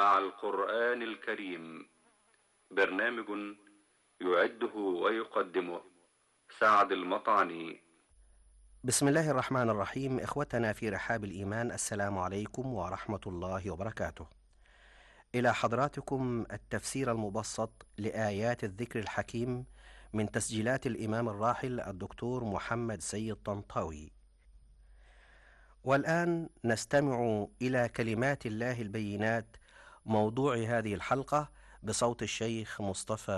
مع القرآن الكريم، برنامج يعده ويقدمه سعد المطعني. بسم الله الرحمن الرحيم. إخوتنا في رحاب الإيمان، السلام عليكم ورحمة الله وبركاته. إلى حضراتكم التفسير المبسط لآيات الذكر الحكيم من تسجيلات الإمام الراحل الدكتور محمد سيد طنطاوي. والآن نستمع إلى كلمات الله البينات، موضوع هذه الحلقة بصوت الشيخ مصطفى